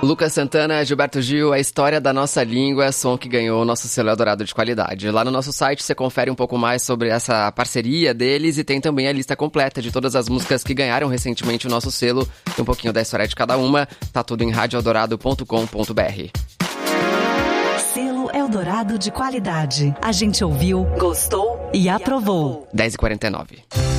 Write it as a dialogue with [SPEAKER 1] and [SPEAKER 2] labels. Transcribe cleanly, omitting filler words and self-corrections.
[SPEAKER 1] Lucas Santana, Gilberto Gil, a história da nossa língua, som que ganhou o nosso selo Eldorado de qualidade. Lá no nosso site você confere um pouco mais sobre essa parceria deles e tem também a lista completa de todas as músicas que ganharam recentemente o nosso selo. Tem um pouquinho da história de cada uma, tá tudo em radioeldorado.com.br.
[SPEAKER 2] Selo Eldorado de qualidade. A gente ouviu, gostou e aprovou.
[SPEAKER 1] 10h49.